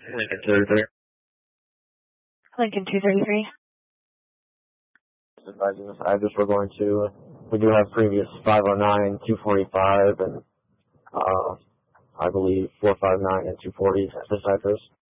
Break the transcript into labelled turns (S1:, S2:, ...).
S1: Lincoln 233.
S2: Lincoln 233.
S1: Advising this address we do have previous 509, 245, and I believe 459 and 240 at this address.